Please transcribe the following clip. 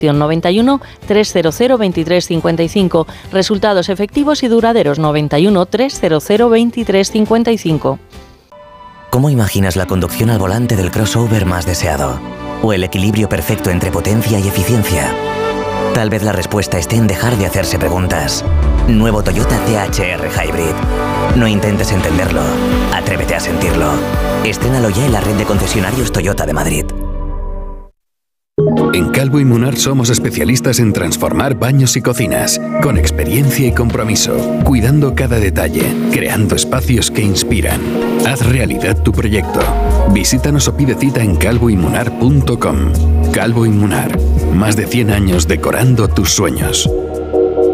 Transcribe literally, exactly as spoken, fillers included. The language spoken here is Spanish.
noventa y uno, trescientos veintitrés cincuenta y cinco. Resultados efectivos y duraderos noventa y uno, trescientos veintitrés cincuenta y cinco. ¿Cómo imaginas la conducción al volante del crossover más deseado? ¿O el equilibrio perfecto entre potencia y eficiencia? Tal vez la respuesta esté en dejar de hacerse preguntas. Nuevo Toyota C H R Hybrid. No intentes entenderlo, atrévete a sentirlo. Estrénalo ya en la red de concesionarios Toyota de Madrid. En Calvo y Munar somos especialistas en transformar baños y cocinas, con experiencia y compromiso, cuidando cada detalle, creando espacios que inspiran. Haz realidad tu proyecto. Visítanos o pide cita en calvo y munar punto com. Calvo y Munar, más de cien años decorando tus sueños.